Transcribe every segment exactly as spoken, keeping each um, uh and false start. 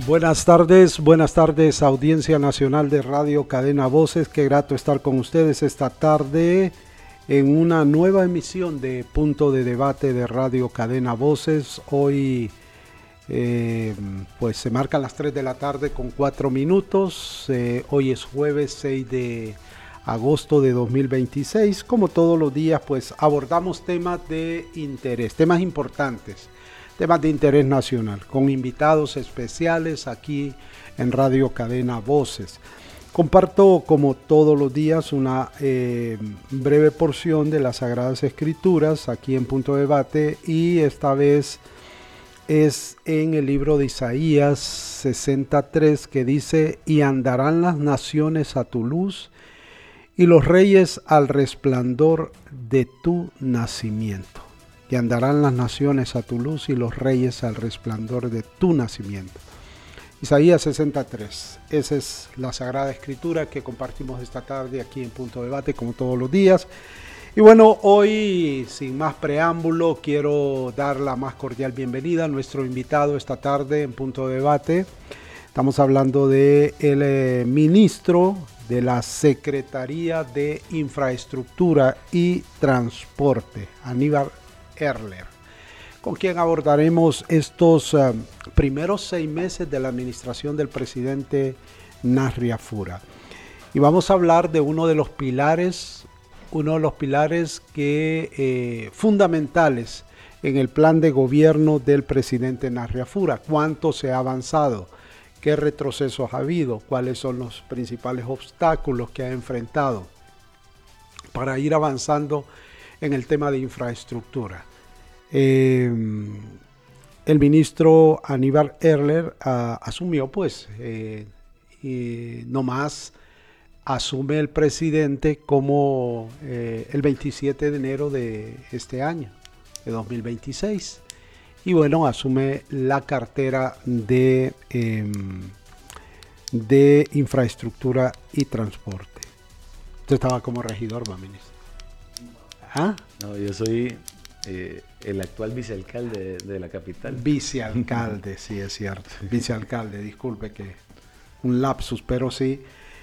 Buenas tardes, buenas tardes, audiencia nacional de Radio Cadena Voces. Qué grato estar con ustedes esta tarde en una nueva emisión de Punto de Debate de Radio Cadena Voces. Hoy eh, pues se marcan las tres de la tarde con cuatro minutos. Eh, hoy es jueves seis de agosto de dos mil veintiséis. Como todos los días, pues abordamos temas de interés, temas importantes. Temas de interés nacional, con invitados especiales aquí en Radio Cadena Voces. Comparto, como todos los días, una eh, breve porción de las Sagradas Escrituras aquí en Punto de Debate, y esta vez es en el libro de Isaías sesenta y tres, que dice: y andarán las naciones a tu luz y los reyes al resplandor de tu nacimiento. Y andarán las naciones a tu luz y los reyes al resplandor de tu nacimiento. Isaías sesenta y tres, esa es la Sagrada Escritura que compartimos esta tarde aquí en Punto de Debate, como todos los días. Y bueno, hoy, sin más preámbulo, quiero dar la más cordial bienvenida a nuestro invitado esta tarde en Punto de Debate. Estamos hablando de el eh, ministro de la Secretaría de Infraestructura y Transporte, Aníbal Erler, con quien abordaremos estos uh, primeros seis meses de la administración del presidente Narria Fura. Y vamos a hablar de uno de los pilares, uno de los pilares que eh, fundamentales en el plan de gobierno del presidente Narria Fura. ¿Cuánto se ha avanzado? ¿Qué retrocesos ha habido? ¿Cuáles son los principales obstáculos que ha enfrentado para ir avanzando en el tema de infraestructura? Eh, el ministro Aníbal Erler uh, asumió, pues, eh, y no más asume el presidente como eh, el veintisiete de enero de este año, de dos mil veintiséis. Y bueno, asume la cartera de, eh, de infraestructura y transporte. Usted estaba como regidor, ¿va, ministro? ¿Ah? No, yo soy eh, el actual vicealcalde de, de la capital. Vicealcalde, sí, es cierto. Vicealcalde, disculpe que un lapsus, pero sí.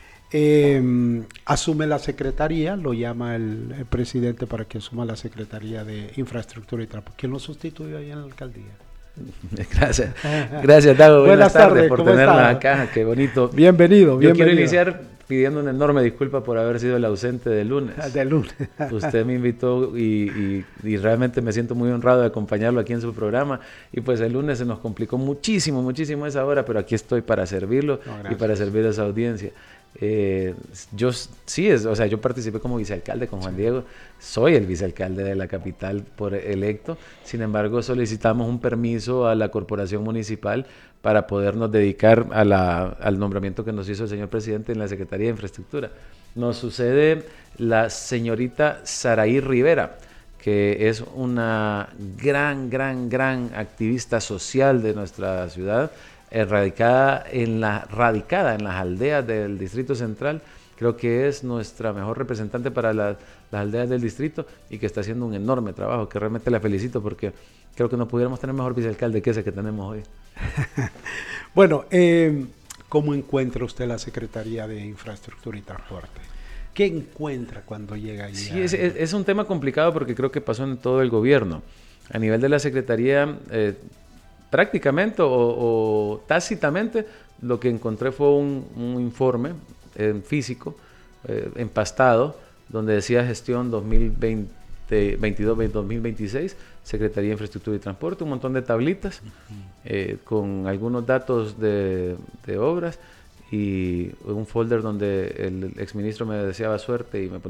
Eh, asume la secretaría, lo llama el, el presidente para que asuma la Secretaría de Infraestructura y Transporte. ¿Quién lo sustituyó ahí en la alcaldía? Gracias, gracias Dago. Buenas, Buenas tardes, tardes por tenerla acá, qué bonito. Bienvenido, bienvenido. Yo quiero iniciar pidiendo una enorme disculpa por haber sido el ausente del lunes. Del lunes. Usted me invitó y, y, y realmente me siento muy honrado de acompañarlo aquí en su programa. Y pues el lunes se nos complicó muchísimo, muchísimo esa hora, pero aquí estoy para servirlo no, y para servir a esa audiencia. Eh, yo sí, es, o sea, yo participé como vicealcalde con Juan sí. Diego, soy el vicealcalde de la capital por electo. Sin embargo, solicitamos un permiso a la corporación municipal para podernos dedicar a la, al nombramiento que nos hizo el señor presidente en la Secretaría de Infraestructura. Nos sucede la señorita Saraí Rivera, que es una gran, gran, gran activista social de nuestra ciudad, radicada en, la, radicada en las aldeas del Distrito Central. Creo que es nuestra mejor representante para la, las aldeas del distrito y que está haciendo un enorme trabajo, que realmente la felicito porque creo que no pudiéramos tener mejor vicealcalde que ese que tenemos hoy. Bueno, eh, ¿cómo encuentra usted la Secretaría de Infraestructura y Transporte? ¿Qué encuentra cuando llega allí? Sí, es, es, es un tema complicado porque creo que pasó en todo el gobierno. A nivel de la Secretaría, eh, prácticamente o, o tácitamente, lo que encontré fue un, un informe eh, físico, eh, empastado, donde decía gestión dos mil veintidós a dos mil veintiséis, Secretaría de Infraestructura y Transporte, un montón de tablitas uh-huh. eh, con algunos datos de, de obras y un folder donde el exministro me deseaba suerte y me ponía